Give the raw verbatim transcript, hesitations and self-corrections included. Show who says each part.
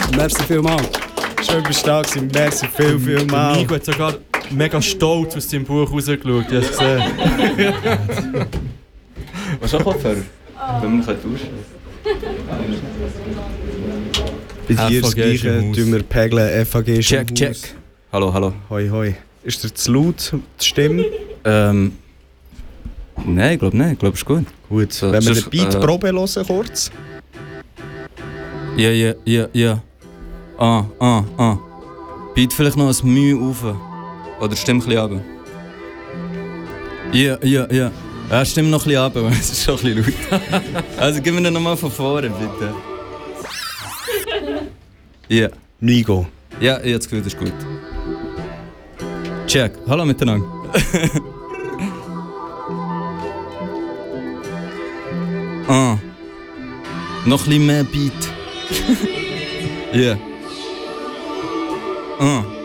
Speaker 1: Merci vielmals.
Speaker 2: Schön, bist du da gewesen. Merci viel, viel mal.
Speaker 3: Nico hat sogar mega stolz aus seinem Buch rausgeschaut. Ich habe es gesehen.
Speaker 4: Was ist auch Kopfhörer? Wenn wir tauschen können.
Speaker 2: Bei dir das
Speaker 3: F A G ist
Speaker 2: Gleiche,
Speaker 3: im Haus.
Speaker 2: tun wir pegeln, F A G ist
Speaker 4: Check,
Speaker 2: im
Speaker 4: check.
Speaker 2: Haus.
Speaker 4: Hallo, hallo.
Speaker 2: Hoi, hoi. Ist dir zu laut, die Stimme?
Speaker 4: Ähm. Nein, ich glaube nicht. Ich glaube, es ist gut.
Speaker 2: Gut,
Speaker 4: So,
Speaker 2: wenn wir
Speaker 4: sonst,
Speaker 2: den Beat
Speaker 4: äh,
Speaker 2: Probe hören kurz.
Speaker 4: Ja, ja, ja, ja. Ah, ah, ah. Beat vielleicht noch ein Mühe rauf. Oder stimmt ein bisschen runter. Ja, ja, ja. Ja, stimmt noch ein bisschen runter, weil es ist schon ein bisschen laut. Also gib mir den nochmal von vorne, bitte. Ja.
Speaker 2: Nigo.
Speaker 4: Ja, ich habe das Gefühl, das ist gut. Check. Hallo miteinander. Ah. Noch ein bisschen mehr Beat. Ja. Yeah. Ah.